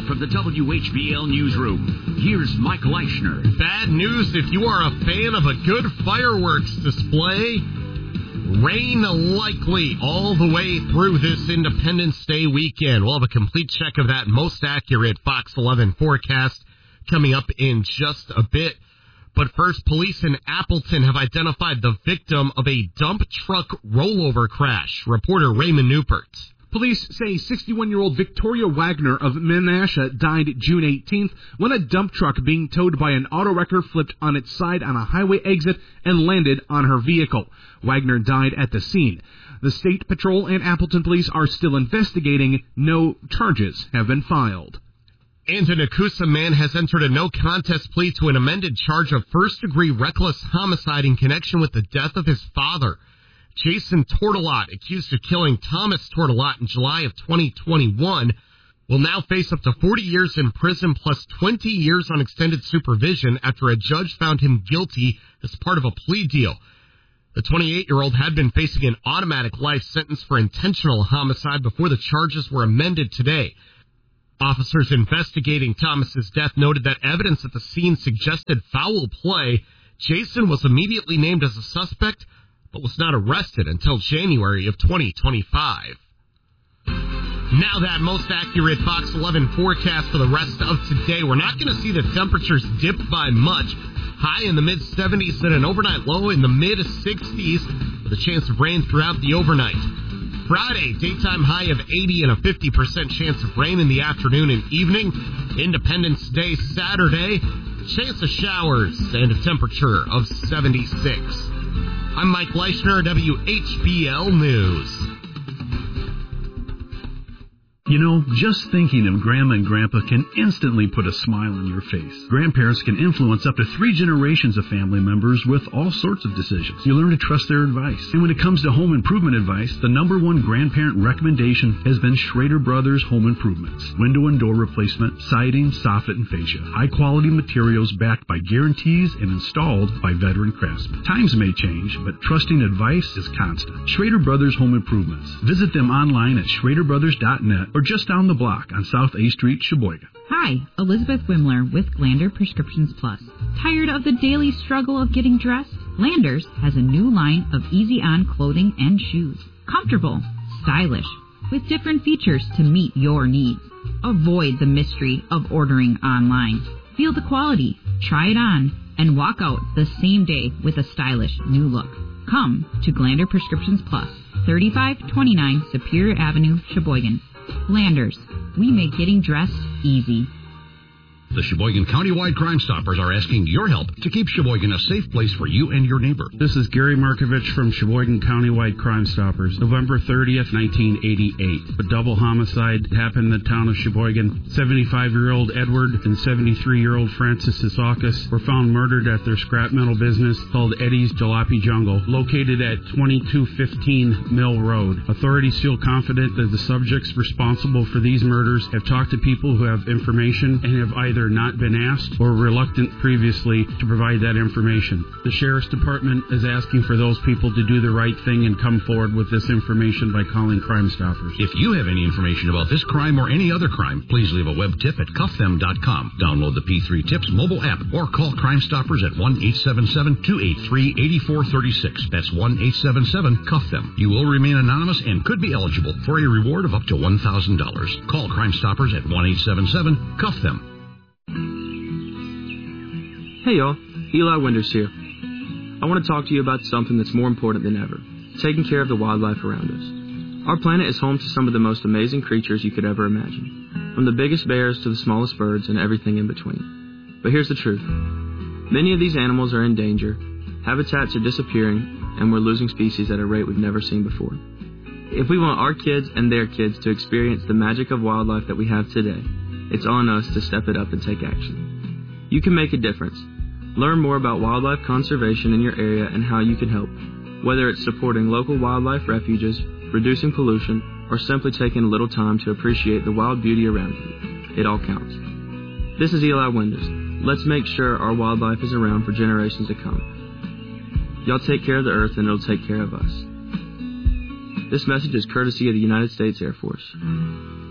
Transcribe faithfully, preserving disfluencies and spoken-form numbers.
from the W H B L Newsroom. Here's Mike Leischner. Bad news if you are a fan of a good fireworks display. Rain likely all the way through this Independence Day weekend. We'll have a complete check of that most accurate Fox eleven forecast coming up in just a bit. But first, police in Appleton have identified the victim of a dump truck rollover crash. Reporter Raymond Newport. Police say sixty-one-year-old Victoria Wagner of Menasha died June eighteenth when a dump truck being towed by an auto wrecker flipped on its side on a highway exit and landed on her vehicle. Wagner died at the scene. The State Patrol and Appleton Police are still investigating. No charges have been filed. And an Nakusa man has entered a no-contest plea to an amended charge of first-degree reckless homicide in connection with the death of his father. Jason Tortolot, accused of killing Thomas Tortolot in July of twenty twenty-one, will now face up to forty years in prison plus twenty years on extended supervision after a judge found him guilty as part of a plea deal. The twenty-eight-year-old had been facing an automatic life sentence for intentional homicide before the charges were amended today. Officers investigating Thomas's death noted that evidence at the scene suggested foul play. Jason was immediately named as a suspect, but was not arrested until January of twenty twenty-five. Now that most accurate Fox eleven forecast for the rest of today. We're not going to see the temperatures dip by much. High in the mid-seventies and an overnight low in the mid-sixties with a chance of rain throughout the overnight. Friday, daytime high of eighty and a fifty percent chance of rain in the afternoon and evening. Independence Day Saturday, chance of showers and a temperature of seventy-six. I'm Mike Leischner, W H B L News. You know, just thinking of Grandma and Grandpa can instantly put a smile on your face. Grandparents can influence up to three generations of family members with all sorts of decisions. You learn to trust their advice. And when it comes to home improvement advice, the number one grandparent recommendation has been Schrader Brothers Home Improvements. Window and door replacement, siding, soffit, and fascia. High-quality materials backed by guarantees and installed by veteran craftsmen. Times may change, but trusting advice is constant. Schrader Brothers Home Improvements. Visit them online at schrader brothers dot net or just down the block on South A Street, Sheboygan. Hi, Elizabeth Wimler with Glander Prescriptions Plus. Tired of the daily struggle of getting dressed? Landers has a new line of easy-on clothing and shoes. Comfortable, stylish, with different features to meet your needs. Avoid the mystery of ordering online. Feel the quality, try it on, and walk out the same day with a stylish new look. Come to Glander Prescriptions Plus, thirty-five twenty-nine Superior Avenue, Sheboygan. Landers, we make getting dressed easy. The Sheboygan Countywide Crime Stoppers are asking your help to keep Sheboygan a safe place for you and your neighbor. This is Gary Markovich from Sheboygan Countywide Crime Stoppers. November thirtieth, nineteen eighty-eight. A double homicide happened in the town of Sheboygan. seventy-five-year-old Edward and seventy-three-year-old Francis Sisakis were found murdered at their scrap metal business called Eddie's Jalopy Jungle, located at twenty-two fifteen Mill Road. Authorities feel confident that the subjects responsible for these murders have talked to people who have information and have either not been asked or reluctant previously to provide that information. The Sheriff's Department is asking for those people to do the right thing and come forward with this information by calling Crime Stoppers. If you have any information about this crime or any other crime, please leave a web tip at cuff them dot com. Download the P three Tips mobile app or call Crime Stoppers at one eight seven seven, two eight three, eight four three six. That's one eight seven seven, cuff them. You will remain anonymous and could be eligible for a reward of up to one thousand dollars. Call Crime Stoppers at one eight seven seven, cuff them. Hey y'all, Eli Winters here. I want to talk to you about something that's more important than ever, taking care of the wildlife around us. Our planet is home to some of the most amazing creatures you could ever imagine, from the biggest bears to the smallest birds and everything in between. But here's the truth. Many of these animals are in danger, habitats are disappearing, and we're losing species at a rate we've never seen before. If we want our kids and their kids to experience the magic of wildlife that we have today, it's on us to step it up and take action. You can make a difference. Learn more about wildlife conservation in your area and how you can help, whether it's supporting local wildlife refuges, reducing pollution, or simply taking a little time to appreciate the wild beauty around you. It all counts. This is Eli Winters. Let's make sure our wildlife is around for generations to come. Y'all take care of the earth and it'll take care of us. This message is courtesy of the United States Air Force.